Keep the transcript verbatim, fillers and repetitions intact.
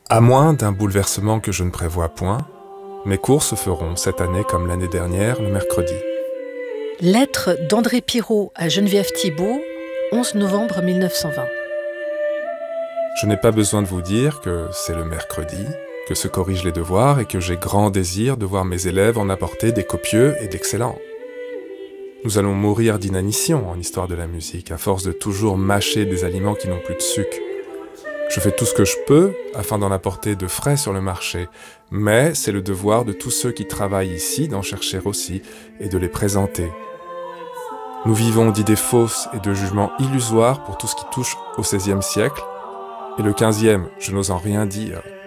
À moins d'un bouleversement que je ne prévois point, mes cours se feront cette année comme l'année dernière, le mercredi. Lettre d'André Pirot à Geneviève Thibault, onze novembre mille neuf cent vingt. Je n'ai pas besoin de vous dire que c'est le mercredi, que se corrigent les devoirs et que j'ai grand désir de voir mes élèves en apporter des copieux et d'excellents. Nous allons mourir d'inanition en histoire de la musique, à force de toujours mâcher des aliments qui n'ont plus de sucre. Je fais tout ce que je peux afin d'en apporter de frais sur le marché, mais c'est le devoir de tous ceux qui travaillent ici d'en chercher aussi et de les présenter. Nous vivons d'idées fausses et de jugements illusoires pour tout ce qui touche au seizième siècle, et le quinzième, je n'ose en rien dire,